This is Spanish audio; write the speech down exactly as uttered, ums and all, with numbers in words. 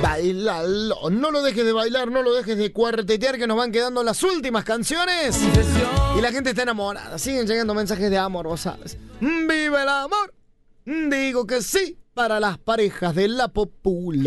Bailalo. No lo dejes de bailar, no lo dejes de cuartetear, que nos van quedando las últimas canciones. Y la gente está enamorada. Siguen llegando mensajes de amor, vos sabes. ¡Vive el amor! Digo que sí para las parejas de la popular.